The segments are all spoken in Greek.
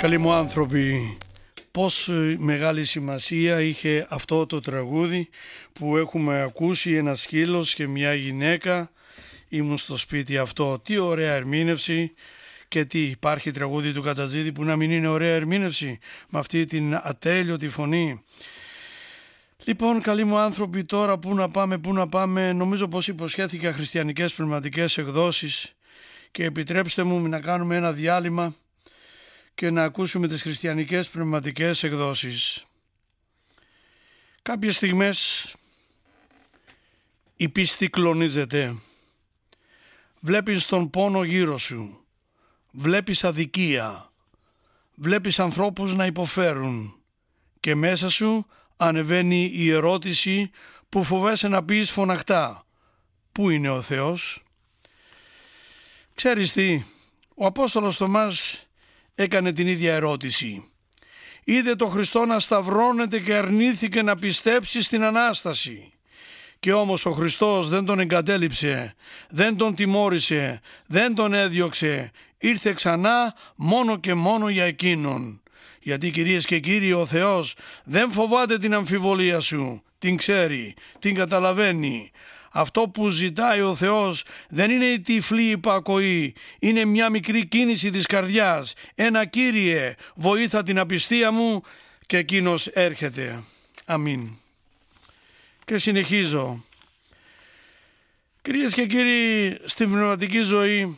Καλοί μου άνθρωποι, πώς μεγάλη σημασία είχε αυτό το τραγούδι που έχουμε ακούσει, ένας σκύλος και μια γυναίκα, ήμουν στο σπίτι αυτό. Τι ωραία ερμήνευση. Και τι, υπάρχει τραγούδι του Κατζατζίδη που να μην είναι ωραία ερμήνευση με αυτή την ατέλειωτη φωνή. Λοιπόν, καλοί μου άνθρωποι, τώρα πού να πάμε. Νομίζω πως υποσχέθηκα χριστιανικές πνευματικές εκδόσεις και επιτρέψτε μου να κάνουμε ένα διάλειμμα και να ακούσουμε τις χριστιανικές πνευματικές εκδόσεις. Κάποιες στιγμές η πίστη κλονίζεται. Βλέπεις τον πόνο γύρω σου. Βλέπεις αδικία. Βλέπεις ανθρώπους να υποφέρουν. Και μέσα σου ανεβαίνει η ερώτηση που φοβέσαι να πεις φωναχτά. Πού είναι ο Θεός? Ξέρεις τι, ο Απόστολος Θωμάς έκανε την ίδια ερώτηση. Είδε τον Χριστό να σταυρώνεται και αρνήθηκε να πιστέψει στην Ανάσταση. Και όμως ο Χριστός δεν τον εγκατέλειψε, δεν τον τιμώρησε, δεν τον έδιωξε. Ήρθε ξανά μόνο και μόνο για εκείνον. Γιατί, κυρίες και κύριοι, ο Θεός δεν φοβάται την αμφιβολία σου. Την ξέρει, την καταλαβαίνει. Αυτό που ζητάει ο Θεός δεν είναι η τυφλή υπακοή. Είναι μια μικρή κίνηση της καρδιάς. Ένα Κύριε, βοήθα την απιστία μου, και εκείνος έρχεται. Αμήν. Και συνεχίζω. Κυρίες και κύριοι, στην πνευματική ζωή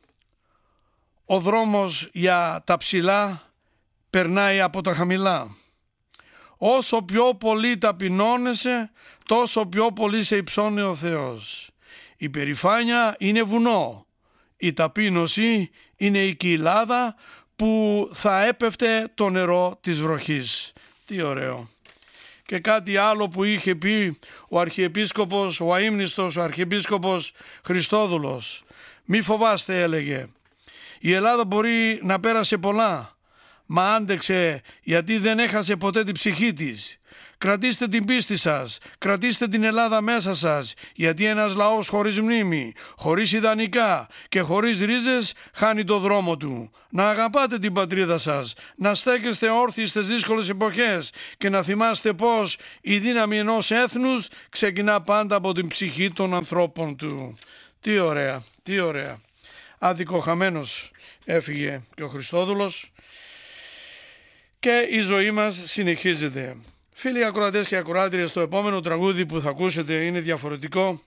ο δρόμος για τα ψηλά περνάει από τα χαμηλά. Όσο πιο πολύ ταπεινώνεσαι, τόσο πιο πολύ σε υψώνει ο Θεός. Η περηφάνεια είναι βουνό. Η ταπείνωση είναι η κοιλάδα που θα έπεφτε το νερό της βροχής. Τι ωραίο. Και κάτι άλλο που είχε πει ο Αρχιεπίσκοπος, ο αείμνηστος, ο Αρχιεπίσκοπος Χριστόδουλος. Μη φοβάστε, έλεγε. Η Ελλάδα μπορεί να πέρασε πολλά, μα άντεξε γιατί δεν έχασε ποτέ την ψυχή της. Κρατήστε την πίστη σας, κρατήστε την Ελλάδα μέσα σας, γιατί ένας λαός χωρίς μνήμη, χωρίς ιδανικά και χωρίς ρίζες χάνει το δρόμο του. Να αγαπάτε την πατρίδα σας, να στέκεστε όρθιοι στις δύσκολες εποχές και να θυμάστε πως η δύναμη ενός έθνους ξεκινά πάντα από την ψυχή των ανθρώπων του. Τι ωραία, τι ωραία. Αδικοχαμένος έφυγε και ο Χριστόδουλος και η ζωή μας συνεχίζεται. Φίλοι ακροατές και ακροάτριες, το επόμενο τραγούδι που θα ακούσετε είναι διαφορετικό.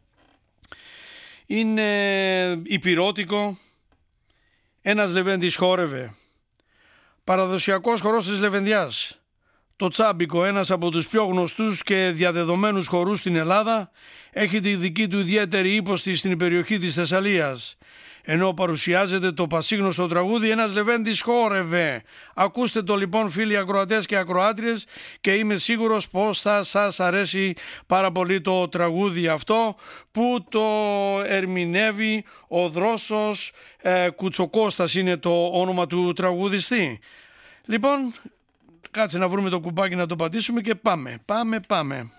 Είναι υπηρώτικο. Ένας Λεβέντης χόρευε. Παραδοσιακός χορός της Λεβενδιάς. Το τσάμπικο, ένας από τους πιο γνωστούς και διαδεδομένους χορούς στην Ελλάδα, έχει τη δική του ιδιαίτερη ύποστη στην περιοχή της Θεσσαλίας. Ενώ παρουσιάζεται το πασίγνωστο τραγούδι «Ένας Λεβέντης χόρευε». Ακούστε το λοιπόν, φίλοι ακροατές και ακροάτριες, και είμαι σίγουρος πως θα σας αρέσει πάρα πολύ το τραγούδι αυτό, που το ερμηνεύει ο Δρόσος Κουτσοκώστας, είναι το όνομα του τραγουδιστή. Λοιπόν, κάτσε να βρούμε το κουμπάκι να το πατήσουμε και πάμε.